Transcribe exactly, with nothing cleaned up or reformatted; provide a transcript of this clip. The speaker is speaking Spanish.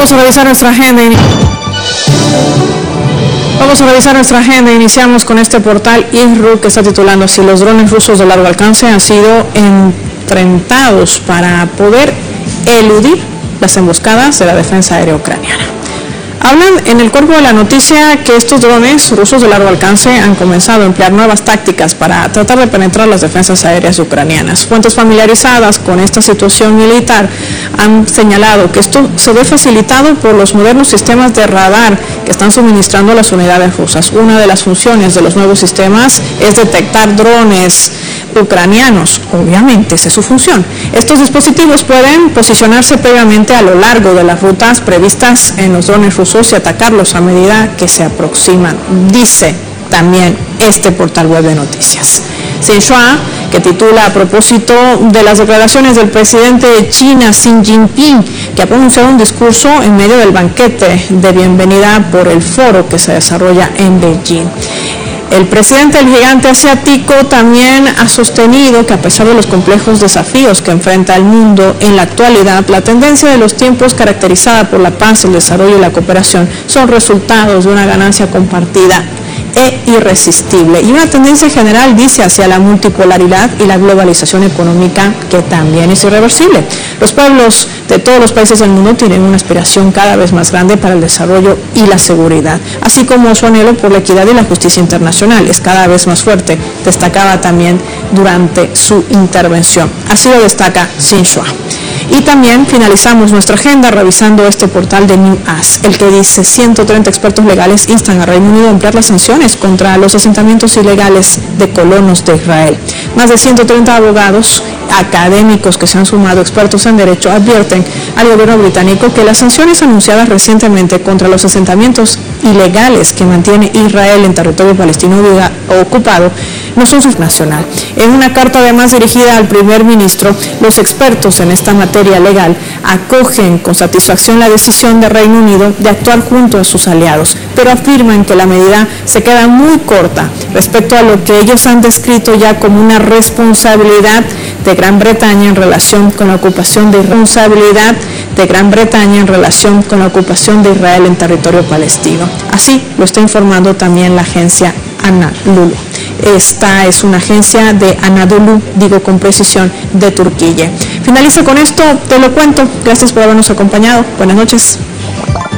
Vamos a revisar nuestra agenda. Vamos a revisar nuestra agenda. Iniciamos con este portal I R U que está titulando así: los drones rusos de largo alcance han sido entrenados para poder eludir las emboscadas de la defensa aérea ucraniana. Hablan en el cuerpo de la noticia que estos drones rusos de largo alcance han comenzado a emplear nuevas tácticas para tratar de penetrar las defensas aéreas ucranianas. Fuentes familiarizadas con esta situación militar han señalado que esto se ve facilitado por los modernos sistemas de radar que están suministrando las unidades rusas. Una de las funciones de los nuevos sistemas es detectar drones ucranianos, obviamente esa es su función. Estos dispositivos pueden posicionarse previamente a lo largo de las rutas previstas en los drones rusos y atacarlos a medida que se aproximan, dice también este portal web de noticias. Xinhua, que titula a propósito de las declaraciones del presidente de China, Xi Jinping, que ha pronunciado un discurso en medio del banquete de bienvenida por el foro que se desarrolla en Beijing. El presidente del gigante asiático también ha sostenido que a pesar de los complejos desafíos que enfrenta el mundo en la actualidad, la tendencia de los tiempos caracterizada por la paz, el desarrollo y la cooperación son resultados de una ganancia compartida e irresistible y una tendencia general, dice, hacia la multipolaridad y la globalización económica que también es irreversible. Los pueblos de todos los países del mundo tienen una aspiración cada vez más grande para el desarrollo y la seguridad, así como su anhelo por la equidad y la justicia internacional es cada vez más fuerte, destacaba también durante su intervención. Así lo destaca Xinhua. Y también finalizamos nuestra agenda revisando este portal de New As, el que dice ciento treinta expertos legales instan a Reino Unido a ampliar las sanciones contra los asentamientos ilegales de colonos de Israel. Más de ciento treinta abogados, académicos que se han sumado, expertos en derecho, advierten al gobierno británico que las sanciones anunciadas recientemente contra los asentamientos ilegales que mantiene Israel en territorio palestino ocupado no son subnacional. En una carta además dirigida al primer ministro, los expertos en esta materia legal acogen con satisfacción la decisión de Reino Unido de actuar junto a sus aliados, pero afirman que la medida se queda muy corta respecto a lo que ellos han descrito ya como una responsabilidad de Gran Bretaña en relación con la ocupación de responsabilidad de Gran Bretaña en relación con la ocupación de Israel en territorio palestino. Así lo está informando también la agencia Anadolu. Esta es una agencia de Anadolu, digo con precisión, de Turquía. Finalizo con esto, te lo cuento. Gracias por habernos acompañado. Buenas noches.